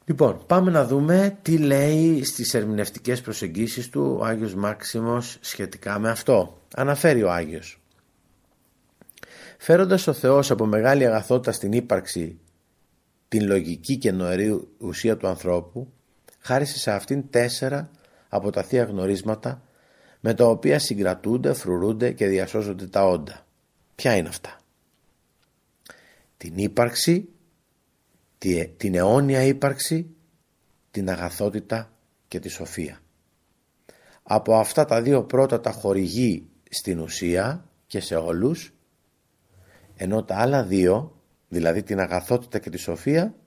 Λοιπόν, πάμε να δούμε τι λέει στις ερμηνευτικές προσεγγίσεις του ο Άγιος Μάξιμος σχετικά με αυτό. Αναφέρει ο Άγιος: φέροντας ο Θεός από μεγάλη αγαθότητα στην ύπαρξη την λογική και νοερή ουσία του ανθρώπου, χάρισε σε αυτήν 4 από τα θεία γνωρίσματα με τα οποία συγκρατούνται, φρουρούνται και διασώζονται τα όντα. Ποια είναι αυτά? Την ύπαρξη, την αιώνια ύπαρξη, την αγαθότητα και τη σοφία. Από αυτά τα 2 πρώτα τα χορηγεί στην ουσία και σε όλους, ενώ τα άλλα 2, δηλαδή την αγαθότητα και τη σοφία,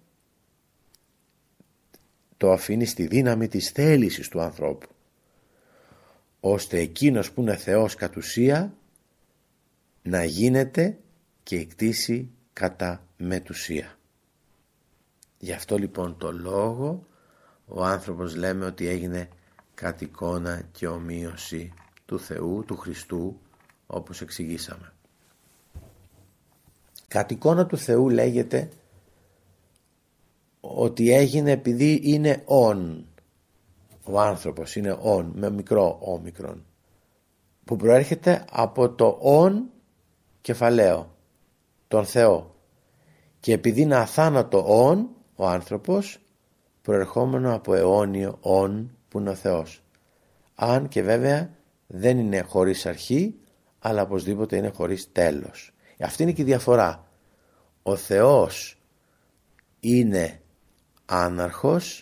το αφήνει στη δύναμη της θέλησης του ανθρώπου, ώστε εκείνος που είναι Θεός κατ' ουσία να γίνεται και εκτίσει κατά μετουσία. Γι' αυτό λοιπόν το λόγο ο άνθρωπος λέμε ότι έγινε κατ' εικόνα και ομοίωση του Θεού, του Χριστού, όπως εξηγήσαμε. Κατ' εικόνα του Θεού λέγεται ότι έγινε επειδή είναι ον. Ο άνθρωπος είναι ον, με μικρό όμικρον, που προέρχεται από το ον κεφαλαίο, τον Θεό. Και επειδή είναι αθάνατο ον, ο άνθρωπος, προερχόμενο από αιώνιο ον που είναι ο Θεός. Αν και βέβαια δεν είναι χωρίς αρχή, αλλά οπωσδήποτε είναι χωρίς τέλος. Αυτή είναι και η διαφορά. Ο Θεός είναι άναρχος,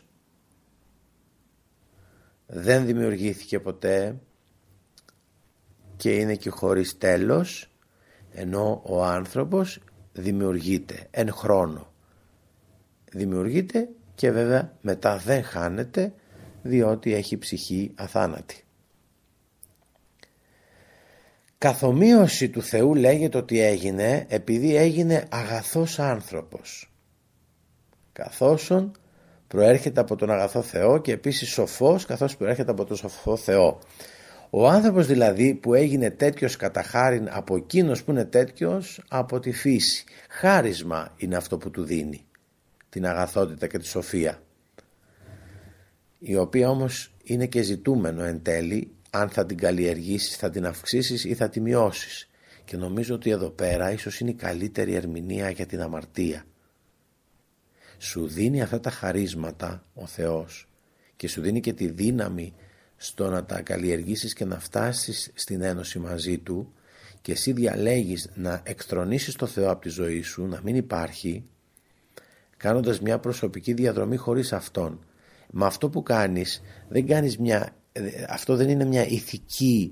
δεν δημιουργήθηκε ποτέ και είναι και χωρίς τέλος, ενώ ο άνθρωπος δημιουργείται εν χρόνο. Δημιουργείται και βέβαια μετά δεν χάνεται, διότι έχει ψυχή αθάνατη. Καθομοίωση του Θεού λέγεται ότι έγινε επειδή έγινε αγαθός άνθρωπος, καθόσον προέρχεται από τον αγαθό Θεό, και επίσης σοφός καθώς προέρχεται από τον σοφό Θεό. Ο άνθρωπος δηλαδή που έγινε τέτοιος κατά χάριν από εκείνος που είναι τέτοιος από τη φύση. Χάρισμα είναι αυτό που του δίνει την αγαθότητα και τη σοφία, η οποία όμως είναι και ζητούμενο εν τέλει, αν θα την καλλιεργήσεις, θα την αυξήσεις ή θα τη μειώσεις. Και νομίζω ότι εδώ πέρα ίσως είναι η καλύτερη ερμηνεία για την αμαρτία. Σου δίνει αυτά τα χαρίσματα ο Θεός και σου δίνει και τη δύναμη στο να τα καλλιεργήσεις και να φτάσεις στην ένωση μαζί Του, και εσύ διαλέγεις να εκθρονήσεις το Θεό από τη ζωή σου, να μην υπάρχει, κάνοντας μια προσωπική διαδρομή χωρίς Αυτόν. Με αυτό που κάνεις δεν κάνεις αυτό δεν είναι μια ηθική,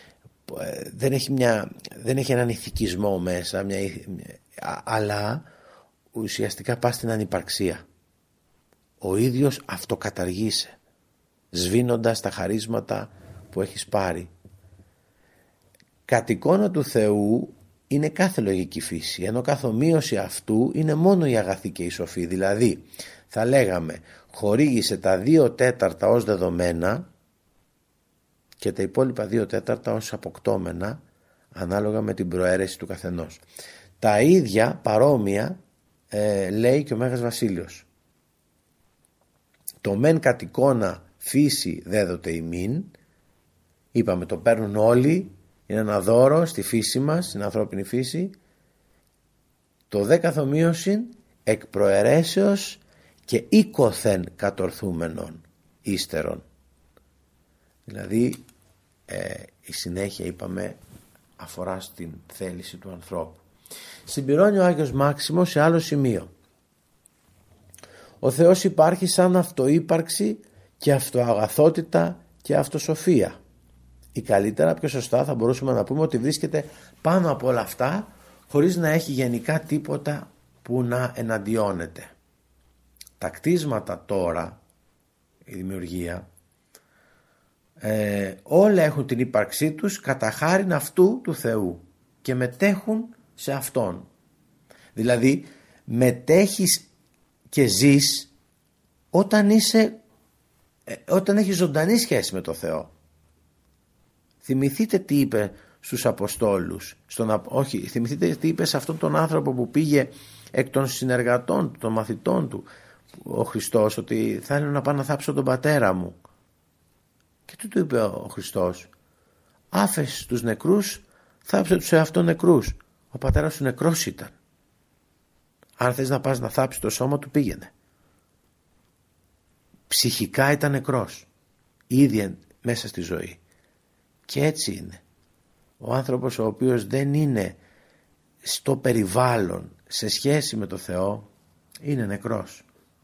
δεν έχει έναν ηθικισμό μέσα, αλλά ουσιαστικά πας στην ανυπαρξία. Ο ίδιος αυτοκαταργείσαι, σβήνοντας τα χαρίσματα που έχεις πάρει. Κατ' εικόνα του Θεού είναι κάθε λογική φύση, ενώ καθομοίωση αυτού είναι μόνο η αγαθή και η σοφή. Δηλαδή θα λέγαμε χορήγησε τα 2/4 ως δεδομένα και τα υπόλοιπα 2/4 ως αποκτώμενα, ανάλογα με την προαίρεση του καθενός. Τα ίδια παρόμοια λέει και ο Μέγας Βασίλειος. Το μεν κατ' εικόνα φύση δέδοτε ημίν, είπαμε το παίρνουν όλοι, είναι ένα δώρο στη φύση μας, στην ανθρώπινη φύση. Το δε καθομοίωσιν εκ προαιρέσεως και οίκοθεν κατορθούμενον ύστερον. Δηλαδή η συνέχεια είπαμε αφορά στην θέληση του ανθρώπου. Συμπληρώνει ο Άγιος Μάξιμος σε άλλο σημείο. Ο Θεός υπάρχει σαν αυτούπαρξη και αυτοαγαθότητα και αυτοσοφία. Ή καλύτερα, πιο σωστά θα μπορούσαμε να πούμε ότι βρίσκεται πάνω από όλα αυτά, χωρίς να έχει γενικά τίποτα που να εναντιώνεται. Τα κτίσματα τώρα, η δημιουργία, όλα έχουν την ύπαρξή τους κατά χάριν αυτού του Θεού και μετέχουν σε Αυτόν. Δηλαδή μετέχεις και ζεις όταν έχεις ζωντανή σχέση με το Θεό. Θυμηθείτε τι είπε στους Αποστόλους, θυμηθείτε τι είπε σε αυτόν τον άνθρωπο που πήγε εκ των συνεργατών του, των μαθητών του, ο Χριστός ότι θέλω να πάω να θάψω τον πατέρα μου. Και τι του είπε ο Χριστός? Άφες τους νεκρούς, θάψε τους εαυτόν νεκρούς. Ο πατέρας σου νεκρός ήταν. Αν θες να πας να θάψεις το σώμα του, πήγαινε. Ψυχικά ήταν νεκρός ήδη μέσα στη ζωή. Και έτσι είναι ο άνθρωπος ο οποίος δεν είναι στο περιβάλλον σε σχέση με το Θεό, είναι νεκρός.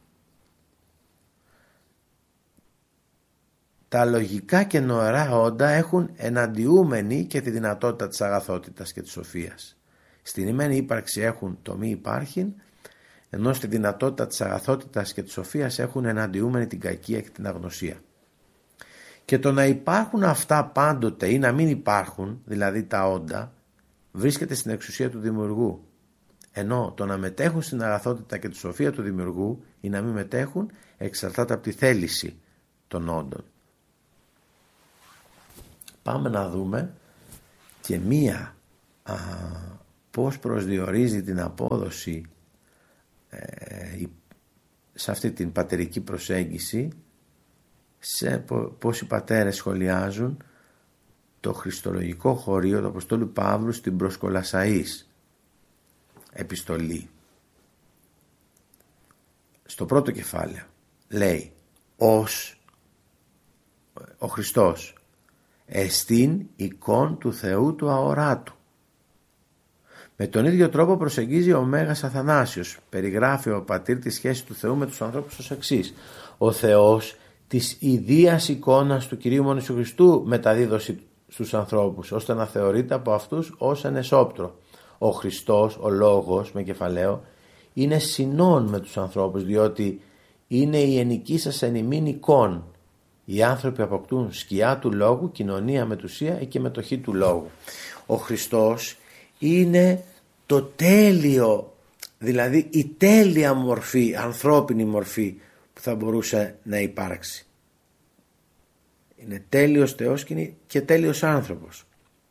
Τα λογικά και νοερά όντα έχουν εναντιούμενη και τη δυνατότητα της αγαθότητας και της σοφίας. Στην ημέν ύπαρξη έχουν το μη υπάρχειν, ενώ στη δυνατότητα της αγαθότητας και της σοφίας έχουν εναντιούμενη την κακία και την αγνωσία. Και το να υπάρχουν αυτά πάντοτε ή να μην υπάρχουν, δηλαδή τα όντα, βρίσκεται στην εξουσία του δημιουργού. Ενώ το να μετέχουν στην αγαθότητα και τη σοφία του δημιουργού ή να μην μετέχουν εξαρτάται από τη θέληση των όντων. Πάμε να δούμε και μία πώς προσδιορίζει την απόδοση σε αυτή την πατερική προσέγγιση, σε πώς οι πατέρες σχολιάζουν το χριστολογικό χωρίο του Αποστόλου Παύλου στην προς Κολασσαείς επιστολή. Στο πρώτο κεφάλαιο λέει ως ο Χριστός εστίν εικόν του Θεού του αοράτου. Με τον ίδιο τρόπο προσεγγίζει ο Μέγας Αθανάσιος. Περιγράφει ο πατήρ τη σχέση του Θεού με τους ανθρώπους ως εξής. Ο Θεός της ιδίας εικόνας του Κυρίου μόνο Ιησού Χριστού μεταδίδωσε στους ανθρώπους, ώστε να θεωρείται από αυτούς ως ενεσόπτρο. Ο Χριστός, ο Λόγος με κεφαλαίο, είναι συνόν με τους ανθρώπους, διότι είναι η ενική σας εν ημίν εικόν. Οι άνθρωποι αποκτούν σκιά του Λόγου, κοινωνία μετουσία και μετοχή του Λόγου. Ο Χριστός είναι το τέλειο, δηλαδή η τέλεια μορφή, ανθρώπινη μορφή που θα μπορούσε να υπάρξει. Είναι τέλειος Θεός και τέλειος άνθρωπος.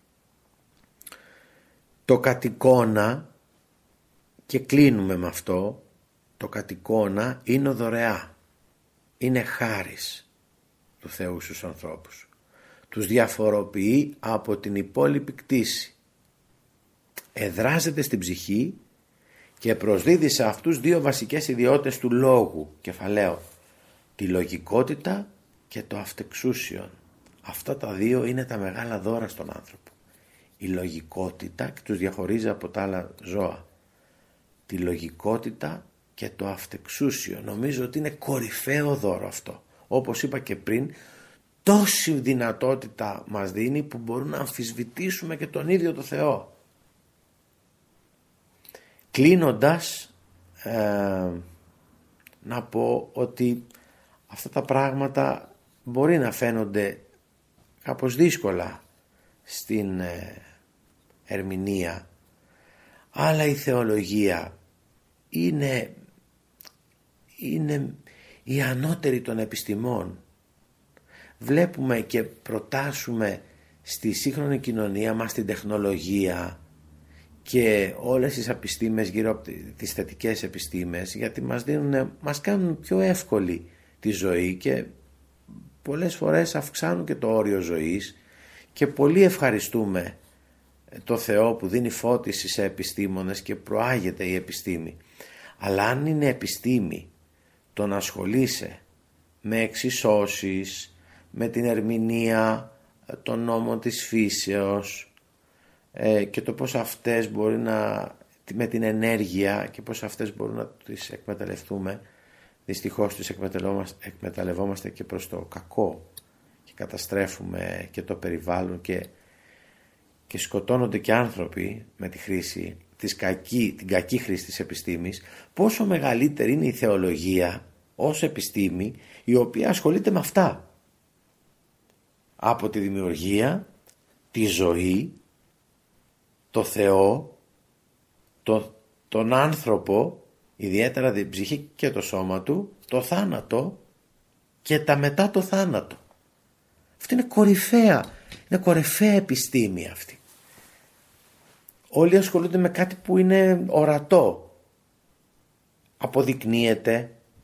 Το κατ' εικόνα, και κλείνουμε με αυτό, το κατ' εικόνα είναι δωρεά, είναι χάρις του Θεού στους ανθρώπους. Τους διαφοροποιεί από την υπόλοιπη κτήση. Εδράζεται στην ψυχή και προσδίδει σε αυτούς δύο βασικές ιδιότητες του λόγου, κεφαλαίο, τη λογικότητα και το αυτεξούσιον. Αυτά τα δύο είναι τα μεγάλα δώρα στον άνθρωπο. Η λογικότητα, και τους διαχωρίζει από τα άλλα ζώα, τη λογικότητα και το αυτεξούσιο. Νομίζω ότι είναι κορυφαίο δώρο αυτό. Όπως είπα και πριν, τόση δυνατότητα μας δίνει που μπορούμε να αμφισβητήσουμε και τον ίδιο το Θεό. Κλείνοντας, να πω ότι αυτά τα πράγματα μπορεί να φαίνονται κάπως δύσκολα στην ερμηνεία, αλλά η θεολογία είναι η ανώτερη των επιστημών. Βλέπουμε και προτάσουμε στη σύγχρονη κοινωνία μας την τεχνολογία και όλες τις επιστήμες γύρω από τις θετικές επιστήμες, γιατί μας κάνουν πιο εύκολη τη ζωή και πολλές φορές αυξάνουν και το όριο ζωής, και πολύ ευχαριστούμε το Θεό που δίνει φώτιση σε επιστήμονες και προάγεται η επιστήμη. Αλλά αν είναι επιστήμη το να ασχολείσαι με εξισώσεις, με την ερμηνεία των νόμων της φύσεως και το πώς αυτές μπορεί με την ενέργεια και πώς αυτές μπορούν να τις εκμεταλλευτούμε, δυστυχώς τις εκμεταλλευόμαστε και προς το κακό και καταστρέφουμε και το περιβάλλον και σκοτώνονται και άνθρωποι με τη χρήση την κακή χρήση της επιστήμης. Πόσο μεγαλύτερη είναι η θεολογία ως επιστήμη, η οποία ασχολείται με αυτά, από τη δημιουργία, τη ζωή, το Θεό, τον άνθρωπο, ιδιαίτερα την ψυχή και το σώμα του, το θάνατο και τα μετά το θάνατο. Αυτή είναι κορυφαία επιστήμη αυτή. Όλοι ασχολούνται με κάτι που είναι ορατό, αποδεικνύεται,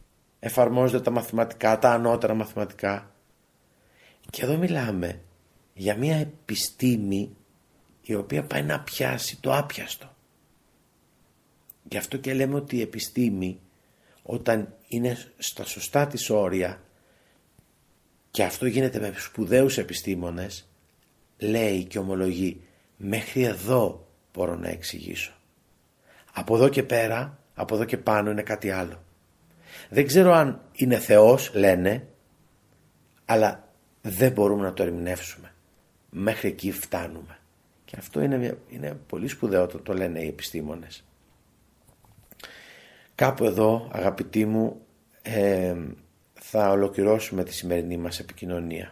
εφαρμόζονται τα μαθηματικά, τα ανώτερα μαθηματικά. Και εδώ μιλάμε για μια επιστήμη η οποία πάει να πιάσει το άπιαστο. Γι' αυτό και λέμε ότι η επιστήμη, όταν είναι στα σωστά της όρια, και αυτό γίνεται με σπουδαίους επιστήμονες, λέει και ομολογεί, μέχρι εδώ μπορώ να εξηγήσω. Από εδώ και πέρα, από εδώ και πάνω είναι κάτι άλλο. Δεν ξέρω αν είναι Θεός, λένε, αλλά δεν μπορούμε να το ερμηνεύσουμε. Μέχρι εκεί φτάνουμε. Και αυτό είναι πολύ σπουδαίο, το λένε οι επιστήμονες. Κάπου εδώ, αγαπητοί μου, θα ολοκληρώσουμε τη σημερινή μας επικοινωνία.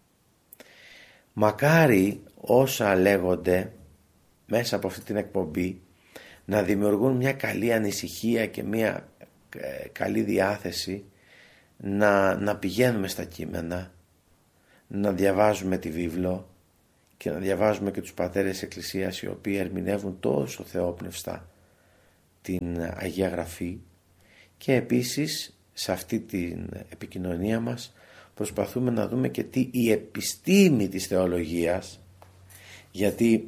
Μακάρι όσα λέγονται μέσα από αυτή την εκπομπή να δημιουργούν μια καλή ανησυχία και μια καλή διάθεση να πηγαίνουμε στα κείμενα, να διαβάζουμε τη βίβλο και να διαβάζουμε και τους πατέρες της Εκκλησίας, οι οποίοι ερμηνεύουν τόσο θεόπνευστα την Αγία Γραφή. Και επίσης σε αυτή την επικοινωνία μας προσπαθούμε να δούμε και τι η επιστήμη της θεολογίας, γιατί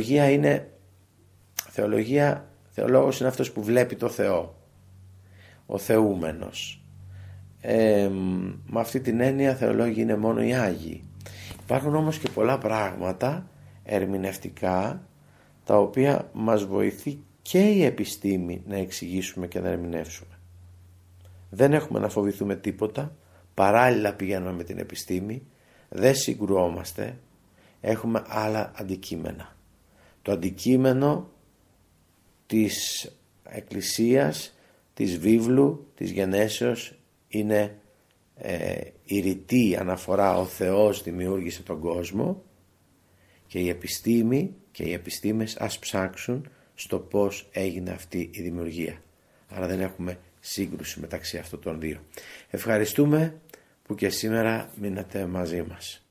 θεολόγος είναι αυτός που βλέπει το Θεό, ο θεούμενος. Με αυτή την έννοια θεολόγοι είναι μόνο οι Άγιοι. Υπάρχουν όμως και πολλά πράγματα ερμηνευτικά τα οποία μας βοηθεί και η επιστήμη να εξηγήσουμε και να ερμηνεύσουμε. Δεν έχουμε να φοβηθούμε τίποτα, παράλληλα πηγαίνουμε με την επιστήμη, δεν συγκρουόμαστε, έχουμε άλλα αντικείμενα. Το αντικείμενο της Εκκλησίας, της βίβλου, της γενέσεως είναι η ρητή αναφορά ο Θεός δημιούργησε τον κόσμο, και η επιστήμη και οι επιστήμες ας ψάξουν στο πώς έγινε αυτή η δημιουργία. Άρα δεν έχουμε σύγκρουση μεταξύ αυτών των δύο. Ευχαριστούμε που και σήμερα μείνατε μαζί μας.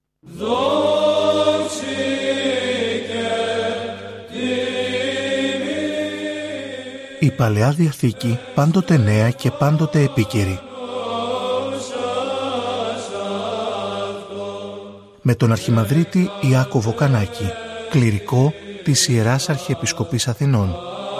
Η Παλαιά Διαθήκη πάντοτε νέα και πάντοτε επίκαιρη. Με τον Αρχιμανδρίτη Ιάκωβο Κανάκη, κληρικό της Ιεράς Αρχιεπισκοπής Αθηνών.